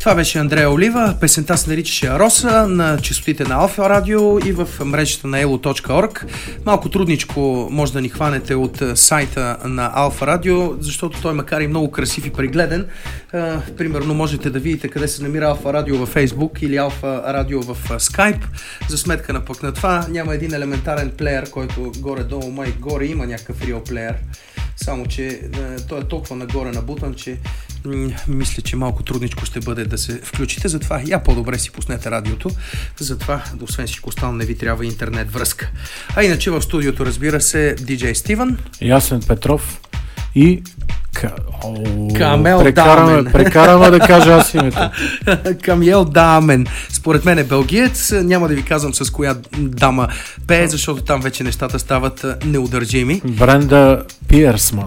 Това беше Андрея Олива. Песента се наричаше Ароса на честотите на Алфа Радио и в мрежата на elo.org. Малко трудничко може да ни хванете от сайта на Алфа Радио, защото той макар и много красив и прегледен. Примерно можете да видите къде се намира Алфа Радио във Facebook или Алфа Радио в Skype. За сметка на пък на това няма един елементарен плеер, който горе-долу май горе има някакъв real плеер. Само че той е толкова нагоре набутан, че мисля, че малко трудничко ще бъде да се включите. Затова я по-добре си пуснете радиото. Затова, освен всичко останало, не ви трябва интернет връзка. А иначе в студиото, разбира се, DJ Стивън, Ясен Петров и Камел Дамен. Прекараме да кажа аз името. Камел Дамен. Според мен е белгиец. Няма да ви казвам с коя дама пее, защото там вече нещата стават неудържими. Бренда Пиерсма.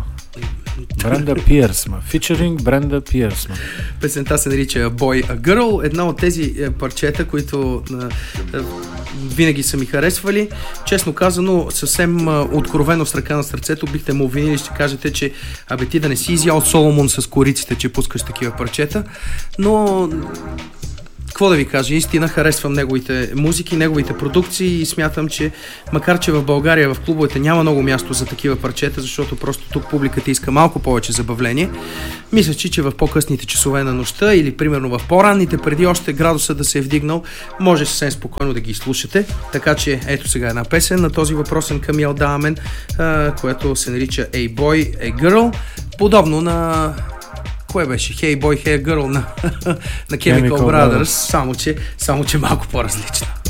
Фичеринг Бренда Пиерсма. Песента се нарича Boy a Girl. Една от тези парчета, които винаги са ми харесвали. Честно казано, съвсем откровено с ръка на сърцето бихте му обвинили, ще кажете, че ти да не си изял Соломон с кориците, че пускаш такива парчета. Но какво да ви кажа, истина харесвам неговите музики, неговите продукции и смятам, че макар че в България в клубовете няма много място за такива парчета, защото просто тук публиката иска малко повече забавление, мисля, че в по-късните часове на нощта или примерно в по-ранните, преди още градуса да се е вдигнал, може съвсем спокойно да ги слушате. Така че ето сега една песен на този въпросен Камел Дамен, която се нарича A Boy, A Girl, подобно на... Кое беше? Hey Boy, Hey Girl на Chemical Brothers, само че малко по-различно.